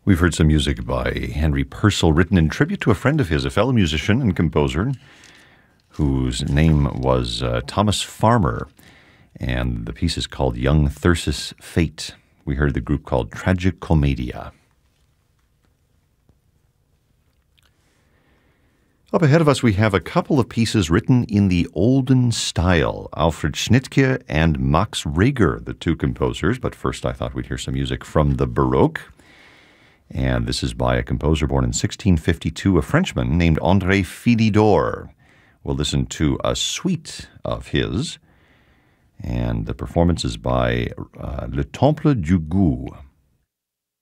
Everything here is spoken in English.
We've heard some music by Henry Purcell, written in tribute to a friend of his, a fellow musician and composer, whose name was Thomas Farmer, and the piece is called Young Thyrsis Fate. We heard the group called Tragicomedia. Up ahead of us, we have a couple of pieces written in the olden style. Alfred Schnittke and Max Reger, the two composers. But first, I thought we'd hear some music from the Baroque. And this is by a composer born in 1652, a Frenchman named André Philidor. We'll listen to a suite of his, and the performance is by Le Temple du Goût.